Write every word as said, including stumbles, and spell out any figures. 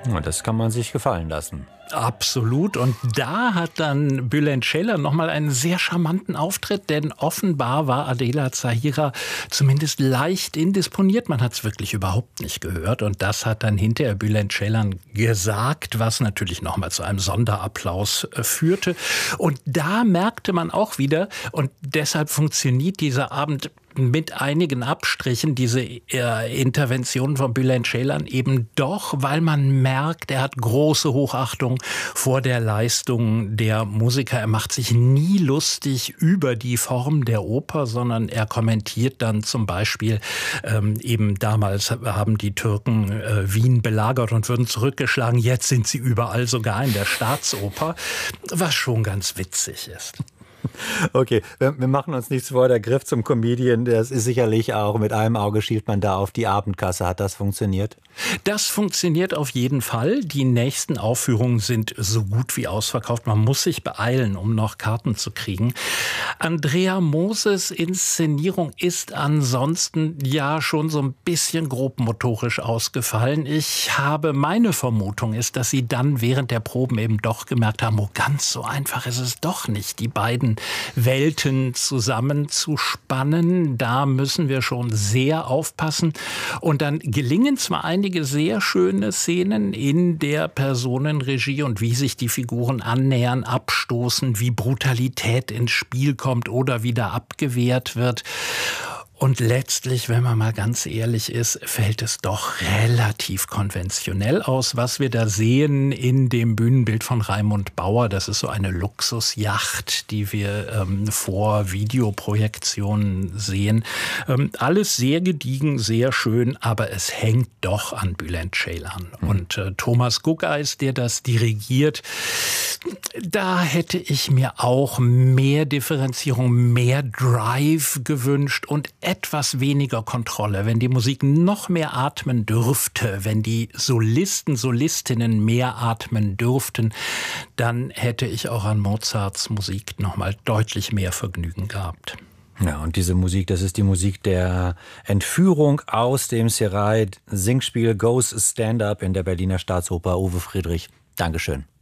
Ja, das kann man sich gefallen lassen. Absolut. Und da hat dann Bülent Ceylan nochmal einen sehr charmanten Auftritt, denn offenbar war Adela Zahira zumindest leicht indisponiert. Man hat es wirklich überhaupt nicht gehört. Und das hat dann hinterher Bülent Ceylan gesagt, was natürlich nochmal zu einem Sonderapplaus führte. Und da merkte man auch wieder, und deshalb funktioniert dieser Abend mit einigen Abstrichen, diese äh, Intervention von Bülent Ceylan eben doch, weil man merkt, er hat große Hochachtung vor der Leistung der Musiker. Er macht sich nie lustig über die Form der Oper, sondern er kommentiert dann zum Beispiel, ähm, eben damals haben die Türken äh, Wien belagert und würden zurückgeschlagen, jetzt sind sie überall, sogar in der Staatsoper, was schon ganz witzig ist. Okay, wir, wir machen uns nichts vor, der Griff zum Comedian, das ist sicherlich auch, mit einem Auge schielt man da auf die Abendkasse. Hat das funktioniert? Das funktioniert auf jeden Fall. Die nächsten Aufführungen sind so gut wie ausverkauft. Man muss sich beeilen, um noch Karten zu kriegen. Andrea Moses Inszenierung ist ansonsten ja schon so ein bisschen grobmotorisch ausgefallen. Ich habe, meine Vermutung ist, dass sie dann während der Proben eben doch gemerkt haben, oh, ganz so einfach ist es doch nicht, die beiden Welten zusammenzuspannen. Da müssen wir schon sehr aufpassen. Und dann gelingen zwar einige sehr schöne Szenen in der Personenregie und wie sich die Figuren annähern, abstoßen, wie Brutalität ins Spiel kommt oder wieder abgewehrt wird. Und letztlich, wenn man mal ganz ehrlich ist, fällt es doch relativ konventionell aus, was wir da sehen in dem Bühnenbild von Raimund Bauer. Das ist so eine Luxusjacht, die wir ähm, vor Videoprojektionen sehen. Ähm, alles sehr gediegen, sehr schön, aber es hängt doch an Bülent Ceylan. Mhm. Und äh, Thomas Guckeis, der das dirigiert, da hätte ich mir auch mehr Differenzierung, mehr Drive gewünscht und etwas weniger Kontrolle. Wenn die Musik noch mehr atmen dürfte, wenn die Solisten, Solistinnen mehr atmen dürften, dann hätte ich auch an Mozarts Musik noch mal deutlich mehr Vergnügen gehabt. Ja, und diese Musik, das ist die Musik der Entführung aus dem Serail-Singspiel Goes Stand Up in der Berliner Staatsoper. Uwe Friedrich, Dankeschön.